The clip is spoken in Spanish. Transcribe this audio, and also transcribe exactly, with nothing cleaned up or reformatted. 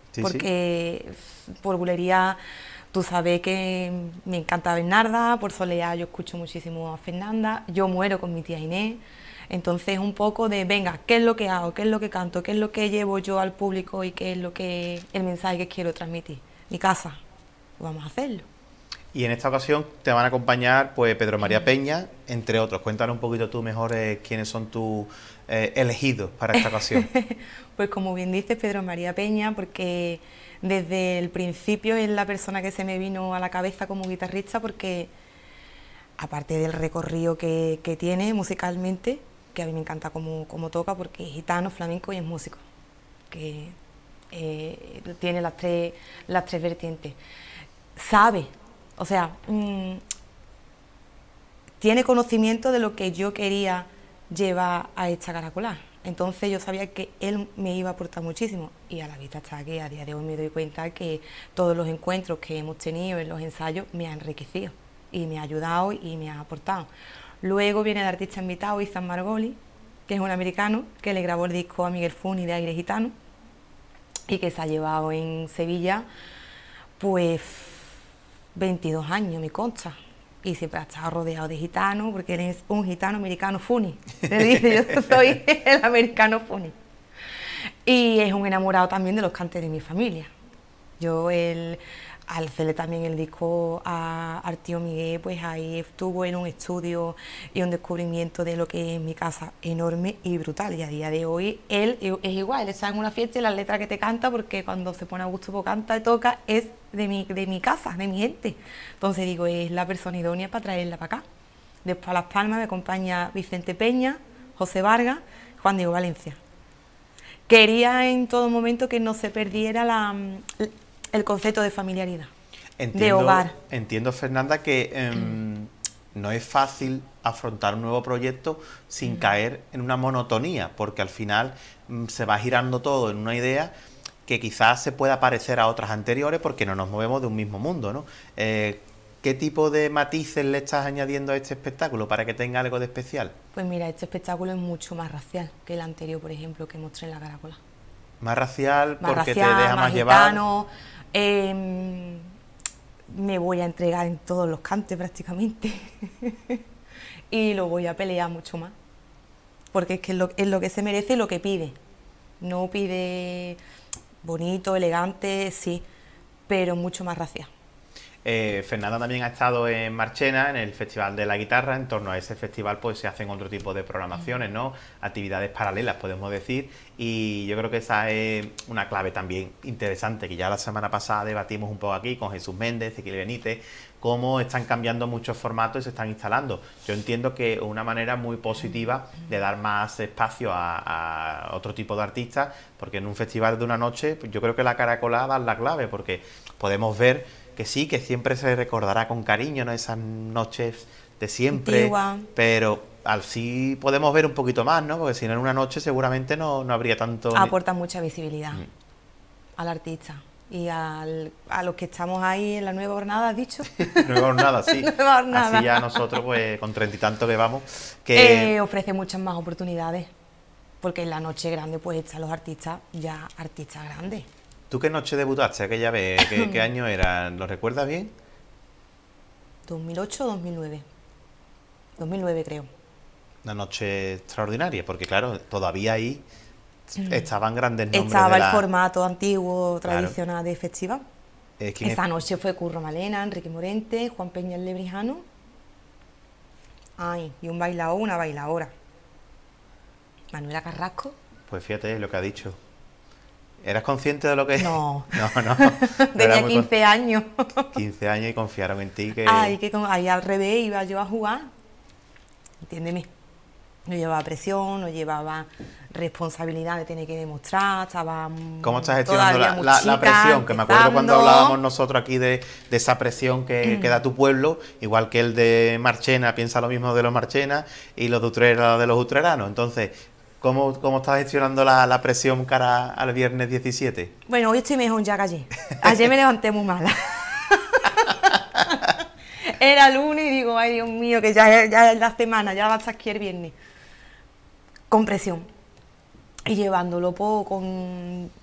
Sí, porque sí. Por bulería tú sabes que me encanta Bernarda, por soleá yo escucho muchísimo a Fernanda, yo muero con mi tía Inés, entonces un poco de, venga, ¿qué es lo que hago? ¿Qué es lo que canto? ¿Qué es lo que llevo yo al público y qué es lo que el mensaje que quiero transmitir? Mi casa, pues vamos a hacerlo. Y en esta ocasión te van a acompañar pues Pedro María Peña, entre otros. Cuéntanos un poquito tú mejor eh, quiénes son tus eh, elegidos para esta ocasión. Pues como bien dices, Pedro María Peña, porque desde el principio es la persona que se me vino a la cabeza como guitarrista, porque aparte del recorrido que, que tiene musicalmente, que a mí me encanta cómo, cómo toca, porque es gitano, flamenco y es músico, que eh, tiene las tres, las tres vertientes. Sabe, o sea, mmm, tiene conocimiento de lo que yo quería llevar a esta caracola. Entonces yo sabía que él me iba a aportar muchísimo y a la vista está que a día de hoy me doy cuenta que todos los encuentros que hemos tenido en los ensayos me han enriquecido y me ha ayudado y me ha aportado. Luego viene el artista invitado Izan Margoli, que es un americano que le grabó el disco a Miguel Funi de Aire Gitano y que se ha llevado en Sevilla pues veintidós años, me consta. Y siempre ha estado rodeado de gitanos, porque él es un gitano americano funny. Le dice, yo soy el americano funny. Y es un enamorado también de los cantes de mi familia. Yo, el, al hacerle también el disco a, al tío Miguel, pues ahí estuvo en un estudio y un descubrimiento de lo que es mi casa enorme y brutal. Y a día de hoy él es igual, él está en una fiesta y las letras que te canta, porque cuando se pone a gusto pues canta y toca, es de mi, de mi casa, de mi gente. Entonces digo, es la persona idónea para traerla para acá. Después a Las Palmas me acompaña Vicente Peña, José Vargas, Juan Diego Valencia. Quería en todo momento que no se perdiera la, el concepto de familiaridad, entiendo, de hogar. Entiendo, Fernanda, que eh, no es fácil afrontar un nuevo proyecto sin mm. caer en una monotonía, porque al final mm, se va girando todo en una idea que quizás se pueda parecer a otras anteriores porque no nos movemos de un mismo mundo, ¿no? Eh, ¿Qué tipo de matices le estás añadiendo a este espectáculo para que tenga algo de especial? Pues mira, este espectáculo es mucho más racial que el anterior, por ejemplo, que mostré en La Caracola. Más racial más porque racial, te deja más más gitano, llevar. Eh, me voy a entregar en todos los cantes prácticamente y lo voy a pelear mucho más, porque es que es lo, es lo que se merece y lo que pide. No pide bonito, elegante, sí, pero mucho más racial. Eh, Fernanda también ha estado en Marchena, en el Festival de la Guitarra. En torno a ese festival pues se hacen otro tipo de programaciones, ¿no? Actividades paralelas, podemos decir, y yo creo que esa es una clave también interesante, que ya la semana pasada debatimos un poco aquí con Jesús Méndez, Ezequiel Benítez, cómo están cambiando muchos formatos y se están instalando. Yo entiendo que es una manera muy positiva de dar más espacio a, a otro tipo de artistas, porque en un festival de una noche, pues yo creo que la Caracola da la clave, porque podemos ver que sí, que siempre se recordará con cariño, ¿no? Esas noches de siempre, Antigua. Pero así podemos ver un poquito más, ¿no? Porque si no en una noche seguramente no, no habría tanto... Aporta mucha visibilidad mm. al artista y al, a los que estamos ahí en la nueva jornada, ¿has dicho? Nueva jornada, sí. Nueva jornada. Así ya nosotros, pues con treinta y tanto que vamos... que eh, ofrece muchas más oportunidades, porque en la noche grande pues están los artistas, ya artistas grandes. ¿Tú qué noche debutaste aquella vez? ¿Qué, qué año era? ¿Lo recuerdas bien? dos mil ocho o dos mil nueve. dos mil nueve creo. Una noche extraordinaria, porque claro, todavía ahí estaban grandes nombres. Estaba de la... el formato antiguo, tradicional claro. de festival. Eh, Esa es? noche fue Curro Malena, Enrique Morente, Juan Peña el Lebrijano. Ay, y un bailador, una bailadora. Manuela Carrasco. Pues fíjate lo que ha dicho. ¿Eras consciente de lo que...? No. No, no. Tenía quince con... años. quince años y confiaron en ti que... Ay, que con... ahí al revés iba yo a jugar. Entiéndeme. No llevaba presión, no llevaba responsabilidad de tener que demostrar, estaba... ¿Cómo estás gestionando la, la, la presión? Que me acuerdo cuando hablábamos nosotros aquí de, de esa presión que, que da tu pueblo, igual que el de Marchena piensa lo mismo de los Marchena y los de Utrera de los utreranos. Entonces... ¿Cómo, ¿Cómo estás gestionando la, la presión cara al viernes diecisiete? Bueno, hoy estoy mejor ya que ayer. Ayer me levanté muy mala. Era lunes y digo, ay Dios mío, que ya, ya es la semana, ya va a estar aquí el viernes. Con presión. Y llevándolo poco, con